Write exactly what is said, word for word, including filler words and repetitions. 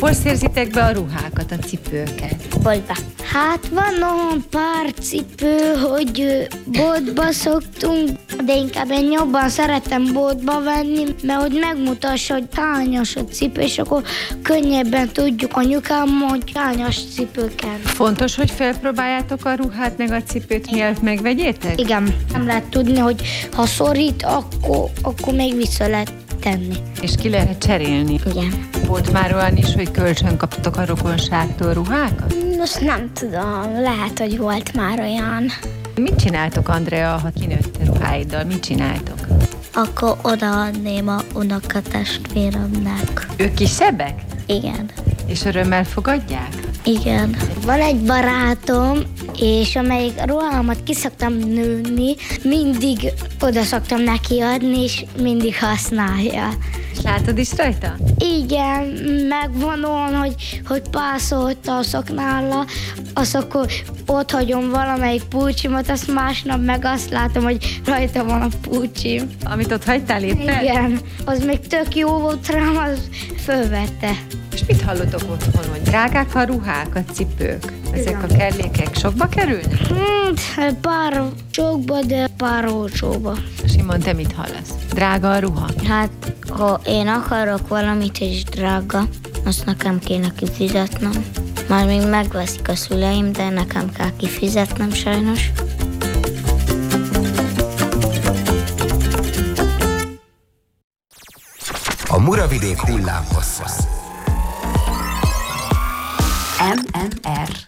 Hol szerzitek be a ruhákat, a cipőket? Boltba. Hát van olyan pár cipő, hogy boltba szoktunk, de inkább én jobban szeretem boltba venni, mert hogy megmutassa, hogy hányas a cipő, és akkor könnyebben tudjuk anyukám, hogy hányas cipő kell. Fontos, hogy felpróbáljátok a ruhát meg a cipőt, mielőtt megvegyétek? Igen. Nem lehet tudni, hogy ha szorít, akkor, akkor még vissza lehet tenni. És ki lehet cserélni? Igen. Volt már olyan is, hogy kölcsön kaptok a rokonságtól ruhákat? Most nem tudom, lehet, hogy volt már olyan. Mit csináltok, Andrea, ha kinőtte ruháiddal? Mit csináltok? Akkor odaadném a unokatestvéremnek. Ők kisebbek? Igen. És örömmel fogadják? Igen. Van egy barátom, és amelyik ruhámat ki szoktam nőni, mindig oda szoktam neki adni, és mindig használja. És látod is rajta? Igen, meg van olyan, hogy, hogy pászolta a szoknála, azt akkor ott hagyom valamelyik pulcsimat, azt másnap meg azt látom, hogy rajta van a pulcsim. Amit ott hagytál éppen? Igen, az még tök jó volt rám, az fölvette. És mit hallotok otthon, hogy drágák a ruhák, a cipők? Ezek Igen. a kellékek sokba kerülnek? Hát pár sokba, de pár olcsóba. Simon, te mit hallasz? Drága a ruha? Hát, ha én akarok valamit és drága, azt nekem kéne kifizetnem. Már még megveszik a szüleim, de nekem kell kifizetnem sajnos. A Muravidék hullámhossza. em en er